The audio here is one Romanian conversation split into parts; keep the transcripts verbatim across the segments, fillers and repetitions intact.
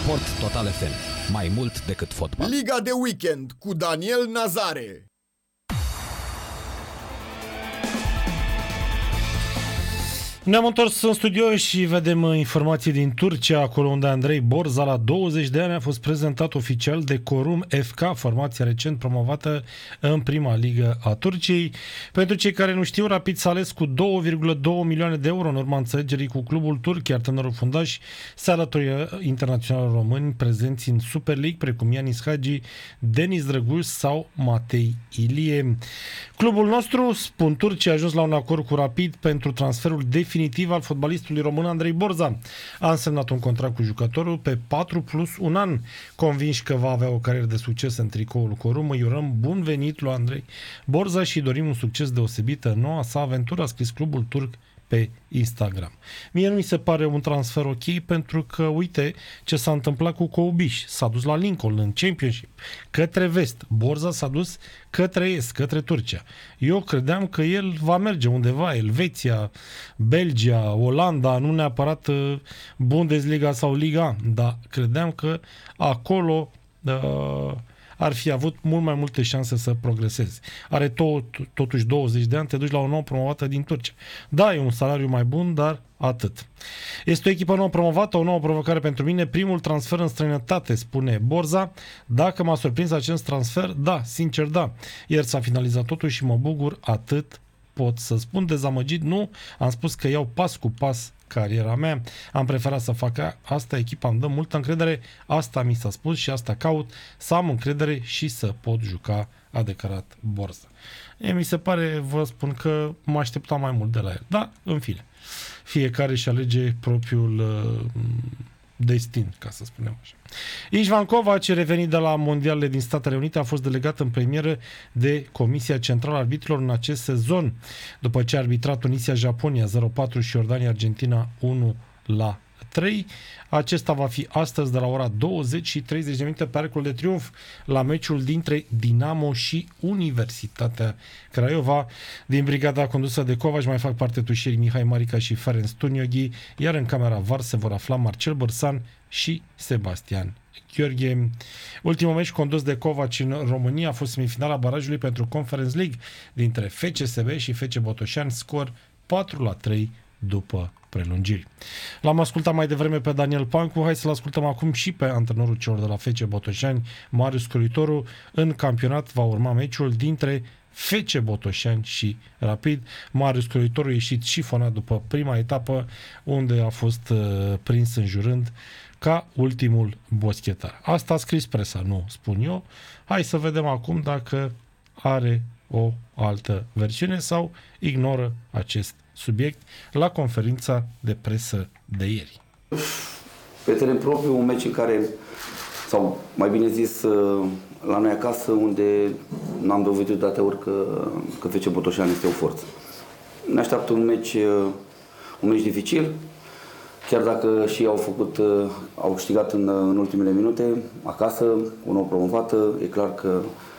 Sport Total F M. Mai mult decât fotbal. Liga de weekend cu Daniel Nazare. Ne-am întors în studio și vedem informații din Turcia, acolo unde Andrei Borza, la douăzeci de ani, a fost prezentat oficial de Corum F K, formația recent promovată în prima ligă a Turciei. Pentru cei care nu știu, Rapid s-a ales cu două virgulă doi milioane de euro în urma înțelegerii cu clubul turc, iar tânărul fundaș se alătură internațional români prezenți în Super League, precum Ianis Hagi, Denis Drăguș sau Matei Ilie. Clubul nostru, spun turcii, a ajuns la un acord cu Rapid pentru transferul definitiv definitiv al fotbalistului român Andrei Borza. A însemnat un contract cu jucătorul pe patru plus un an. Convinși că va avea o carieră de succes în tricoul Corum, îi urăm bun venit lui Andrei Borza și dorim un succes deosebit în noua sa aventură, a scris clubul turc pe Instagram. Mie nu mi se pare un transfer ok, pentru că uite ce s-a întâmplat cu Coubiș. S-a dus la Lincoln în Championship, către vest. Borza s-a dus către est, către Turcia. Eu credeam că el va merge undeva, Elveția, Belgia, Olanda, nu neapărat Bundesliga sau Liga, dar credeam că acolo uh, ar fi avut mult mai multe șanse să progreseze. Are tot, totuși douăzeci de ani, te duci la o nouă promovată din Turcia. Da, e un salariu mai bun, dar atât. Este o echipă nouă promovată, o nouă provocare pentru mine, primul transfer în străinătate, spune Borza. Dacă m-a surprins acest transfer, da, sincer da. Ieri s-a finalizat totul și mă bucur, atât pot să spun. Dezamăgit, nu, am spus că iau pas cu pas cariera mea, am preferat să fac asta, echipa îmi dă multă încredere, asta mi s-a spus și asta caut, să am încredere și să pot juca, a declarat Borza. E, mi se pare, vă spun că mă așteptam mai mult de la el. Da, în fine, fiecare își alege propriul uh, destin, ca să spunem așa. Ișvan Kovac, revenit de la mondialele din Statele Unite, a fost delegat în premieră de Comisia Centrală a Arbitrilor în acest sezon, după ce a arbitrat Tunisia-Japonia zero patru și Iordania-Argentina unu la trei. Acesta va fi astăzi de la ora douăzeci și treizeci de minute pe Arcul de Triunf la meciul dintre Dinamo și Universitatea Craiova. Din brigada condusă de Kovac mai fac parte tușierii Mihai Marica și Ferenc Tunioghi, iar în camera V A R se vor afla Marcel Bărsan și Sebastian Gheorghe. Ultimul meci condus de Kovac în România a fost semifinala barajului pentru Conference League dintre F C S B și F C Botoșani, scor patru la trei după prelungiri. L-am ascultat mai devreme pe Daniel Pancu, hai să-l ascultăm acum și pe antrenorul celor de la F C Botoșani, Marius Crăitoru. În campionat va urma meciul dintre F C Botoșani și Rapid. Marius Crăitoru a ieșit șifonat după prima etapă, unde a fost uh, prins înjurând ca ultimul boschetar. Asta a scris presa, nu spun eu. Hai să vedem acum dacă are o altă versiune sau ignoră acest subiect la conferința de presă de ieri. Pe teren propriu, un meci în care, sau mai bine zis, la noi acasă, unde n-am dovedit de atâtea ori că, că F C Botoșani este o forță. Ne așteaptă un meci, un meci dificil, chiar dacă și ei au făcut, au câștigat în, în ultimele minute, acasă, o nouă promovată, e clar că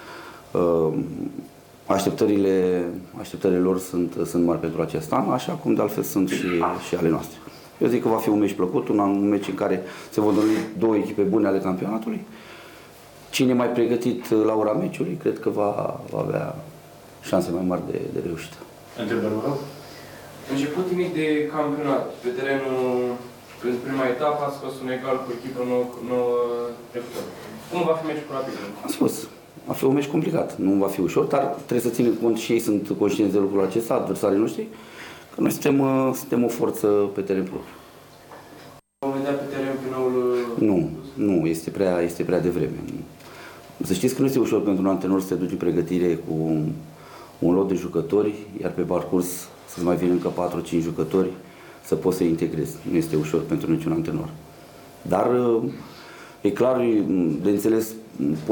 uh, Așteptările, așteptările lor sunt, sunt mari pentru acest an, așa cum de altfel sunt și, și ale noastre. Eu zic că va fi un meci plăcut, un, un meci în care se vor întâlni două echipe bune ale campionatului. Cine e mai pregătit la ora meciului, cred că va, va avea șanse mai mari de, de reușită. Întrebări, vă rog? Început timid de campionat, pe terenul, pe prima etapă, ați scos un egal cu echipă nouă, nouă trecută. Cum va fi meciul cu Rapid? Am spus. Va fi un meci complicat, nu va fi ușor, dar trebuie să ținem cont și ei sunt conștienți de lucrul acesta, adversarii noștri, că noi suntem, suntem o forță pe teren propriu. Vom vedea pe teren pe noul... Nu, nu, este prea, este prea devreme. Să știți că nu este ușor pentru un antrenor să te duci în pregătire cu un lot de jucători, iar pe parcurs să-ți mai vină încă patru cinci jucători să poți să-i integrezi. Nu este ușor pentru niciun antrenor. Dar e clar de înțeles